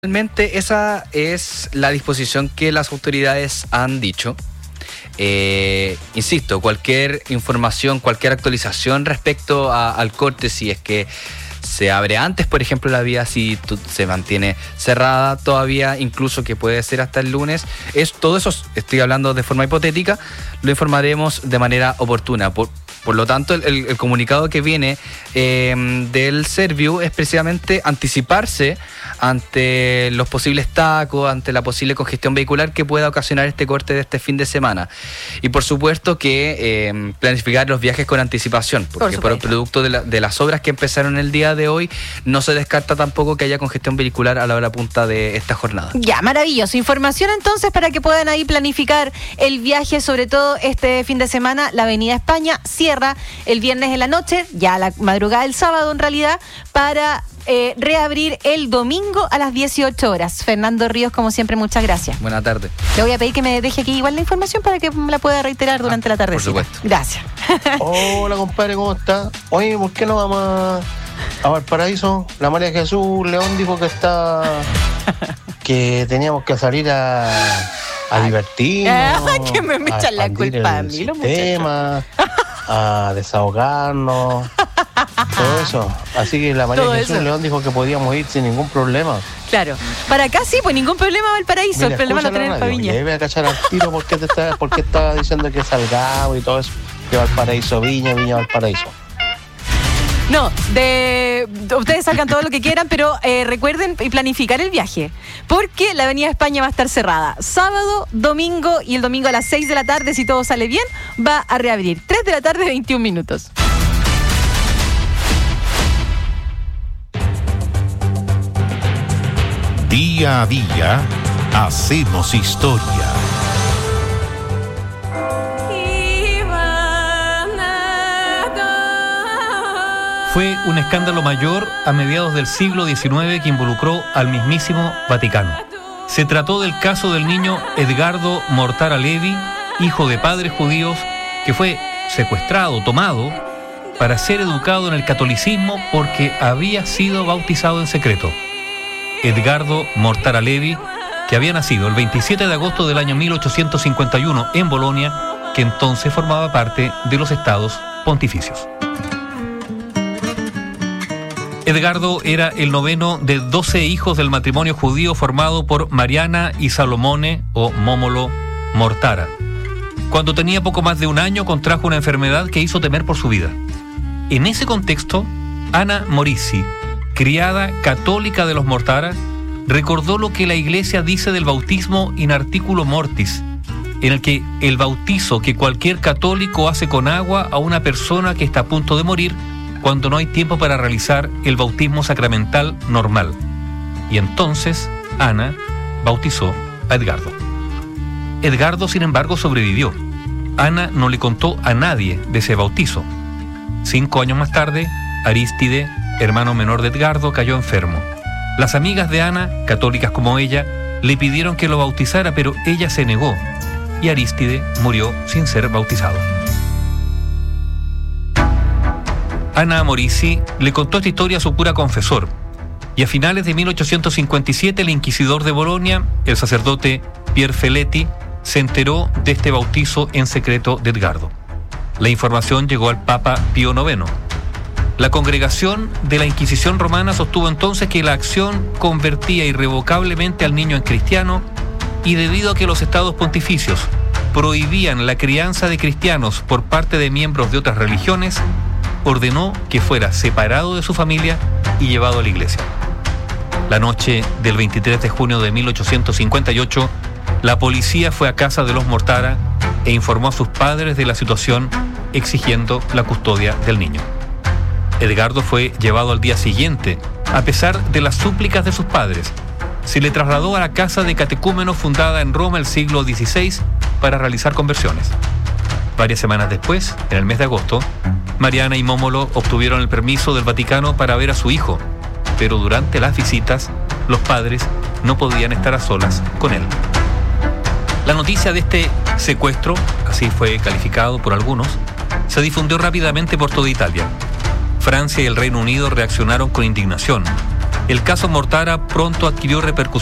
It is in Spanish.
Realmente esa es la disposición que las autoridades han dicho. Insisto, cualquier información, cualquier actualización respecto al corte, si es que se abre antes, por ejemplo, la vía, si se mantiene cerrada todavía, incluso que puede ser hasta el lunes, todo eso, estoy hablando de forma hipotética, lo informaremos de manera oportuna. Por lo tanto, el comunicado que viene del Serviu es precisamente anticiparse ante los posibles tacos, ante la posible congestión vehicular que pueda ocasionar este corte de este fin de semana. Y por supuesto que planificar los viajes con anticipación, porque por el producto de las obras que empezaron el día de hoy, no se descarta tampoco que haya congestión vehicular a la hora punta de esta jornada. Ya, maravilloso. Información entonces para que puedan ahí planificar el viaje, sobre todo este fin de semana. La Avenida España cierra el viernes en la noche, ya a la madrugada del sábado en realidad, para reabrir el domingo a las 18 horas. Fernando Ríos, como siempre, muchas gracias. Buenas tardes. Le voy a pedir que me deje aquí igual la información para que me la pueda reiterar durante la tarde. Por supuesto. Gracias. Hola, compadre, ¿cómo está? Oye, ¿por qué no vamos a Valparaíso? La María Jesús León dijo que teníamos que salir a divertirnos, que me echan la culpa a mí, los muchachos, a desahogarnos, todo eso. Así que la María Jesús León dijo que podíamos ir sin ningún problema. Claro. Para acá sí, pues ningún problema Valparaíso. Mira, el problema lo tenemos para Viña. Y ahí voy a cachar al tiro porque estaba diciendo que salgamos y todo eso. Que Valparaíso, Viña, Valparaíso. No, ustedes salgan todo lo que quieran, pero recuerden planificar el viaje, porque la Avenida España va a estar cerrada sábado, domingo, y el domingo a las 6 de la tarde, si todo sale bien, va a reabrir 3 de la tarde, 21 minutos. Día a día, hacemos historia. Fue un escándalo mayor a mediados del siglo XIX que involucró al mismísimo Vaticano. Se trató del caso del niño Edgardo Mortara Levi, hijo de padres judíos, que fue secuestrado, tomado, para ser educado en el catolicismo porque había sido bautizado en secreto. Edgardo Mortara Levi, que había nacido el 27 de agosto del año 1851 en Bolonia, que entonces formaba parte de los estados pontificios. Edgardo era el noveno de 12 hijos del matrimonio judío formado por Mariana y Salomone o Mómolo Mortara. Cuando tenía poco más de un año contrajo una enfermedad que hizo temer por su vida. En ese contexto, Anna Morisi, criada católica de los Mortara, recordó lo que la Iglesia dice del bautismo in articulo mortis, en el que el bautizo que cualquier católico hace con agua a una persona que está a punto de morir cuando no hay tiempo para realizar el bautismo sacramental normal. Y entonces Ana bautizó a Edgardo. Edgardo, sin embargo, sobrevivió. Ana no le contó a nadie de ese bautizo. 5 años más tarde, Arístide, hermano menor de Edgardo, cayó enfermo. Las amigas de Ana, católicas como ella, le pidieron que lo bautizara, pero ella se negó, y Arístide murió sin ser bautizado. Anna Morisi le contó esta historia a su cura confesor, y a finales de 1857 el inquisidor de Bolonia, el sacerdote Pier Feletti, se enteró de este bautizo en secreto de Edgardo. La información llegó al Papa Pío IX. La congregación de la Inquisición romana sostuvo entonces que la acción convertía irrevocablemente al niño en cristiano, y debido a que los estados pontificios prohibían la crianza de cristianos por parte de miembros de otras religiones, ordenó que fuera separado de su familia y llevado a la iglesia. La noche del 23 de junio de 1858, la policía fue a casa de los Mortara e informó a sus padres de la situación, exigiendo la custodia del niño. Edgardo fue llevado al día siguiente, a pesar de las súplicas de sus padres. Se le trasladó a la casa de catecúmenos fundada en Roma el siglo XVI para realizar conversiones. Varias semanas después, en el mes de agosto, Mariana y Mómolo obtuvieron el permiso del Vaticano para ver a su hijo, pero durante las visitas, los padres no podían estar a solas con él. La noticia de este secuestro, así fue calificado por algunos, se difundió rápidamente por toda Italia. Francia y el Reino Unido reaccionaron con indignación. el caso Mortara pronto adquirió repercusiones